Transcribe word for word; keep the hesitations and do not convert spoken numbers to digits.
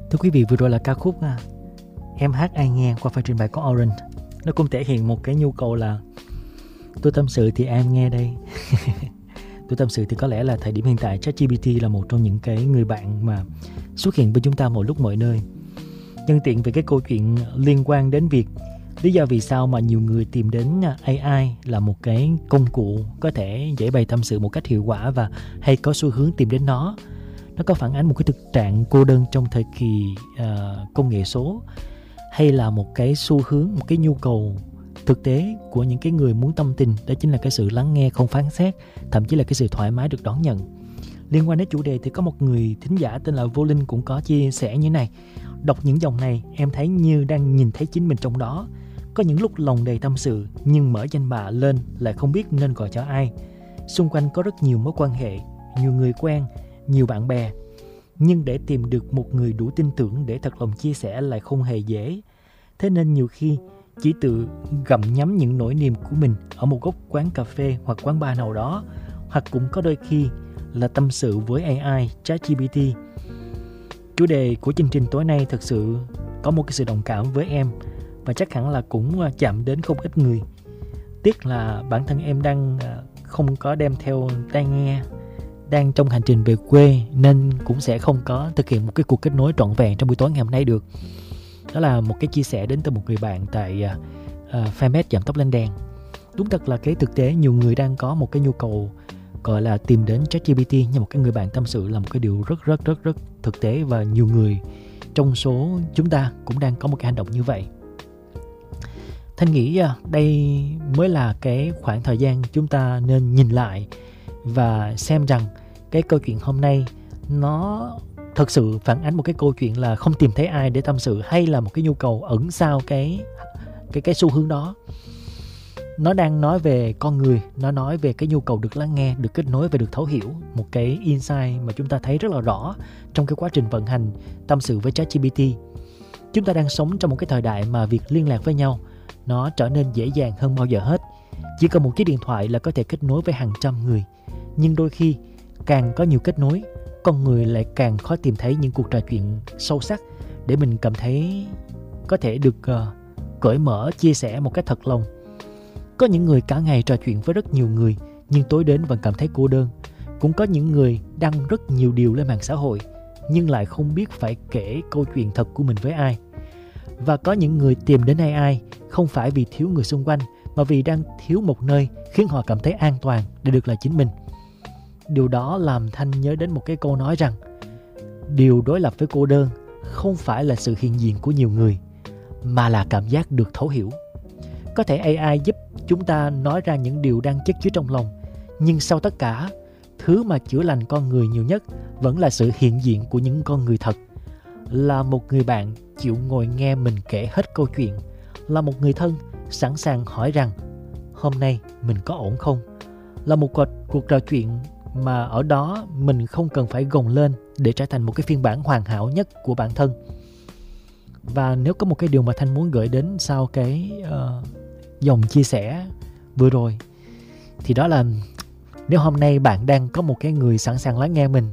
Thưa quý vị, vừa rồi là ca khúc à, Em hát ai nghe qua phần trình bày của Orange. Nó cũng thể hiện một cái nhu cầu là tôi tâm sự thì em nghe đây. Tôi tâm sự thì có lẽ là thời điểm hiện tại ChatGPT là một trong những cái người bạn mà xuất hiện với chúng ta mọi lúc mọi nơi. Nhân tiện về cái câu chuyện liên quan đến việc lý do vì sao mà nhiều người tìm đến a i là một cái công cụ có thể giải bày tâm sự một cách hiệu quả và hay có xu hướng tìm đến nó. Nó có phản ánh một cái thực trạng cô đơn trong thời kỳ uh, công nghệ số, hay là một cái xu hướng, một cái nhu cầu thực tế của những cái người muốn tâm tình, đó chính là cái sự lắng nghe không phán xét, thậm chí là cái sự thoải mái được đón nhận. Liên quan đến chủ đề thì có một người thính giả tên là Vô Linh cũng có chia sẻ như này: đọc những dòng này em thấy như đang nhìn thấy chính mình trong đó. Có những lúc lòng đầy tâm sự nhưng mở danh bạ lên lại không biết nên gọi cho ai. Xung quanh có rất nhiều mối quan hệ, nhiều người quen, nhiều bạn bè, nhưng để tìm được một người đủ tin tưởng để thật lòng chia sẻ lại không hề dễ. Thế nên nhiều khi chỉ tự gặm nhấm những nỗi niềm của mình ở một góc quán cà phê hoặc quán bar nào đó, hoặc cũng có đôi khi là tâm sự với a i, ChatGPT. Chủ đề của chương trình tối nay thật sự có một cái sự đồng cảm với em, và chắc hẳn là cũng chạm đến không ít người. Tiếc là bản thân em đang không có đem theo tai nghe, đang trong hành trình về quê nên cũng sẽ không có thực hiện một cái cuộc kết nối trọn vẹn trong buổi tối ngày hôm nay được. Đó là một cái chia sẻ đến từ một người bạn tại uh, fanpage Giảm Tốc Lên Đèn. Đúng thật là cái thực tế nhiều người đang có một cái nhu cầu gọi là tìm đến ChatGPT như một cái người bạn tâm sự là một cái điều rất rất rất rất thực tế, và nhiều người trong số chúng ta cũng đang có một cái hành động như vậy. Thanh nghĩ đây mới là cái khoảng thời gian chúng ta nên nhìn lại và xem rằng cái câu chuyện hôm nay nó thực sự phản ánh một cái câu chuyện là không tìm thấy ai để tâm sự, hay là một cái nhu cầu ẩn sau cái cái cái xu hướng đó. Nó đang nói về con người, nó nói về cái nhu cầu được lắng nghe, được kết nối và được thấu hiểu. Một cái insight mà chúng ta thấy rất là rõ trong cái quá trình vận hành tâm sự với ChatGPT. Chúng ta đang sống trong một cái thời đại mà việc liên lạc với nhau nó trở nên dễ dàng hơn bao giờ hết. Chỉ cần một chiếc điện thoại là có thể kết nối với hàng trăm người. Nhưng đôi khi càng có nhiều kết nối, con người lại càng khó tìm thấy những cuộc trò chuyện sâu sắc để mình cảm thấy có thể được uh, cởi mở, chia sẻ một cách thật lòng. Có những người cả ngày trò chuyện với rất nhiều người nhưng tối đến vẫn cảm thấy cô đơn. Cũng có những người đăng rất nhiều điều lên mạng xã hội nhưng lại không biết phải kể câu chuyện thật của mình với ai. Và có những người tìm đến a i không phải vì thiếu người xung quanh, mà vì đang thiếu một nơi khiến họ cảm thấy an toàn để được là chính mình. Điều đó làm Thanh nhớ đến một cái câu nói rằng điều đối lập với cô đơn không phải là sự hiện diện của nhiều người, mà là cảm giác được thấu hiểu. Có thể a i giúp chúng ta nói ra những điều đang chất chứa trong lòng, nhưng sau tất cả, thứ mà chữa lành con người nhiều nhất vẫn là sự hiện diện của những con người thật. Là một người bạn chịu ngồi nghe mình kể hết câu chuyện, là một người thân sẵn sàng hỏi rằng hôm nay mình có ổn không, là một cuộc, cuộc trò chuyện mà ở đó mình không cần phải gồng lên để trở thành một cái phiên bản hoàn hảo nhất của bản thân. Và nếu có một cái điều mà Thanh muốn gửi đến sau cái uh, dòng chia sẻ vừa rồi, thì đó là nếu hôm nay bạn đang có một cái người sẵn sàng lắng nghe mình,